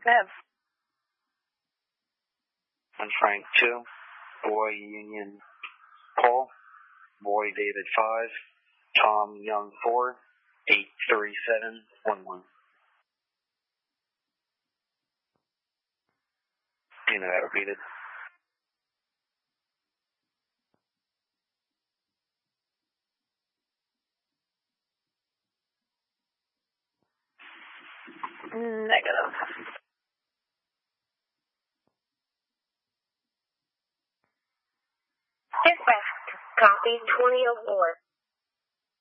Nev. And Frank 2. Boy Union Paul. Boy David 5. Tom Young 4. 83711. You know that repeated. Negative. Dispatch. Copy 2004.